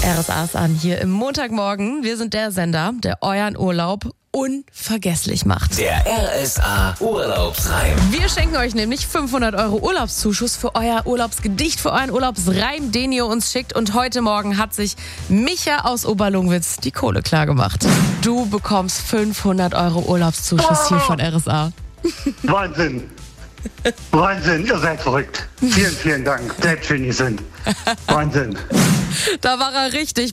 RSA ist an hier im Montagmorgen. Wir sind der Sender, der euren Urlaub unvergesslich macht. Der RSA Urlaubsreim. Wir schenken euch nämlich 500 € Urlaubszuschuss für euer Urlaubsgedicht, für euren Urlaubsreim, den ihr uns schickt. Und heute Morgen hat sich Micha aus Oberlungwitz die Kohle klar gemacht. Du bekommst 500 € Urlaubszuschuss hier von RSA. Wahnsinn. Wahnsinn, ihr seid verrückt. Vielen, vielen Dank. Selbstständig sind. Wahnsinn. Da war er richtig.